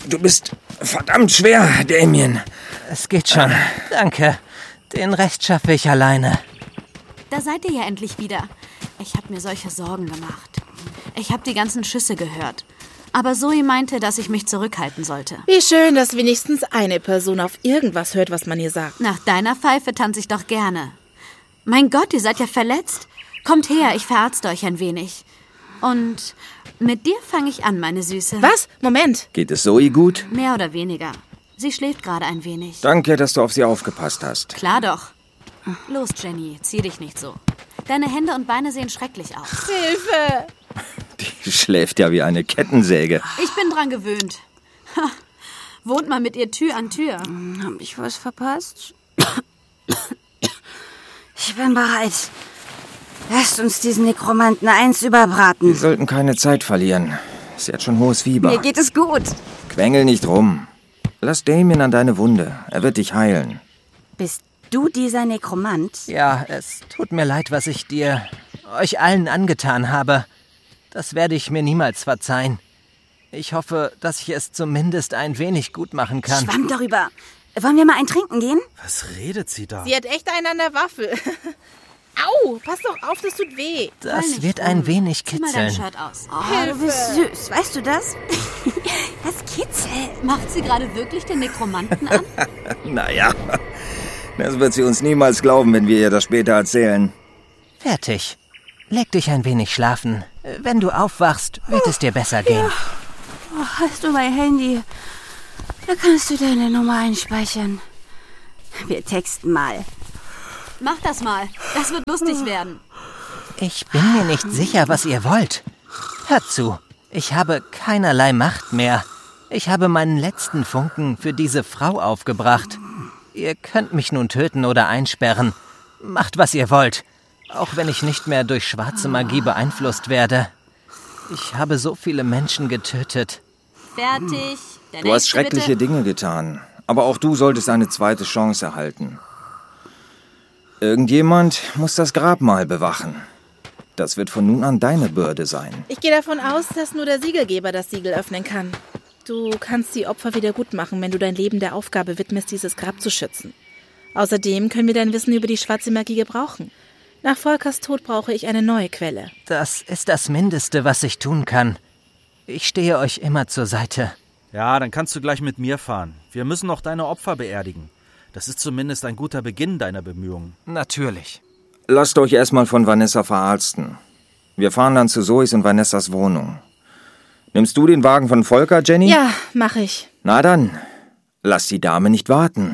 Du bist verdammt schwer, Damien. Es geht schon. Danke. Den Rest schaffe ich alleine. Da seid ihr ja endlich wieder. Ich habe mir solche Sorgen gemacht. Ich habe die ganzen Schüsse gehört. Aber Zoe meinte, dass ich mich zurückhalten sollte. Wie schön, dass wenigstens eine Person auf irgendwas hört, was man ihr sagt. Nach deiner Pfeife tanze ich doch gerne. Mein Gott, ihr seid ja verletzt. Kommt her, ich verarzte euch ein wenig. Und mit dir fange ich an, meine Süße. Was? Moment. Geht es Zoe gut? Mehr oder weniger. Sie schläft gerade ein wenig. Danke, dass du auf sie aufgepasst hast. Klar doch. Los, Jenny, zieh dich nicht so. Deine Hände und Beine sehen schrecklich aus. Hilfe! Die schläft ja wie eine Kettensäge. Ich bin dran gewöhnt. Wohnt mal mit ihr Tür an Tür. Hab ich was verpasst? Ich bin bereit. Lasst uns diesen Nekromanten eins überbraten. Wir sollten keine Zeit verlieren. Sie hat schon hohes Fieber. Mir geht es gut. Quengel nicht rum. Lass Damien an deine Wunde. Er wird dich heilen. Bist du dieser Nekromant? Ja, es tut mir leid, was ich euch allen angetan habe. Das werde ich mir niemals verzeihen. Ich hoffe, dass ich es zumindest ein wenig gut machen kann. Schwamm darüber. Wollen wir mal ein Trinken gehen? Was redet sie da? Sie hat echt einen an der Waffel. Au, pass doch auf, das tut weh. Das wird ein wenig Zieh mal dein kitzeln. Shirt aus. Oh, du bist süß. Weißt du das? Das kitzelt. Macht sie gerade wirklich den Nekromanten an? Naja, das wird sie uns niemals glauben, wenn wir ihr das später erzählen. Fertig. Leg dich ein wenig schlafen. Wenn du aufwachst, wird es dir besser gehen. Oh, hast du mein Handy? Da kannst du deine Nummer einspeichern. Wir texten mal. Mach das mal. Das wird lustig werden. Ich bin mir nicht sicher, was ihr wollt. Hört zu, ich habe keinerlei Macht mehr. Ich habe meinen letzten Funken für diese Frau aufgebracht. Ihr könnt mich nun töten oder einsperren. Macht, was ihr wollt. Auch wenn ich nicht mehr durch schwarze Magie beeinflusst werde. Ich habe so viele Menschen getötet. Fertig. Der Du hast nächste, schreckliche bitte. Dinge getan. Aber auch du solltest eine zweite Chance erhalten. Irgendjemand muss das Grabmal bewachen. Das wird von nun an deine Bürde sein. Ich gehe davon aus, dass nur der Siegelgeber das Siegel öffnen kann. Du kannst die Opfer wieder gut machen, wenn du dein Leben der Aufgabe widmest, dieses Grab zu schützen. Außerdem können wir dein Wissen über die schwarze Magie gebrauchen. Nach Volkers Tod brauche ich eine neue Quelle. Das ist das Mindeste, was ich tun kann. Ich stehe euch immer zur Seite. Ja, dann kannst du gleich mit mir fahren. Wir müssen noch deine Opfer beerdigen. Das ist zumindest ein guter Beginn deiner Bemühungen. Natürlich. Lasst euch erstmal von Vanessa verarzten. Wir fahren dann zu Zoes und Vanessas Wohnung. Nimmst du den Wagen von Volker, Jenny? Ja, mache ich. Na dann, lass die Dame nicht warten.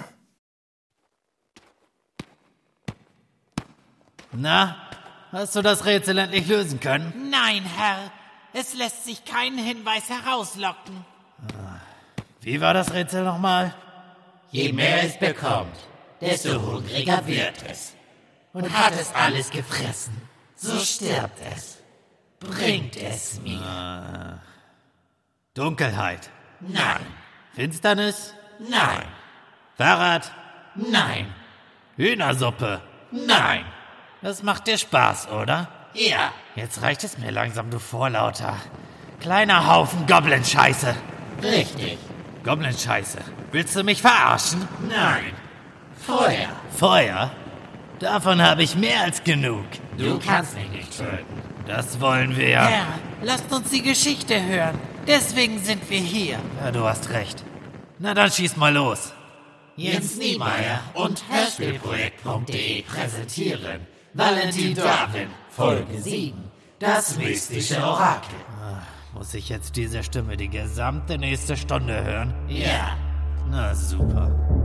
Na, hast du das Rätsel endlich lösen können? Nein, Herr. Es lässt sich kein Hinweis herauslocken. Wie war das Rätsel nochmal? Je mehr es bekommt, desto hungriger wird es. Und hat es alles gefressen, so stirbt es. Bringt es mir. Dunkelheit. Nein, Finsternis. nein, Fahrrad. nein, Hühnersuppe. nein. Das macht dir Spaß, oder? Ja, Jetzt reicht es mir langsam, du Vorlauter. Kleiner Haufen Goblin-Scheiße. richtig. Goblin-Scheiße. Willst du mich verarschen? Nein. Feuer. Feuer? Davon habe ich mehr als genug. Du kannst mich nicht töten. Das wollen wir. Herr, lasst uns die Geschichte hören. Deswegen sind wir hier. Ja, du hast recht. Na dann schieß mal los. Jens Niemeyer und Hörspielprojekt.de präsentieren Valentin Darwin, Folge 7, das mystische Orakel. Muss ich jetzt diese Stimme die gesamte nächste Stunde hören? Ja. Na super.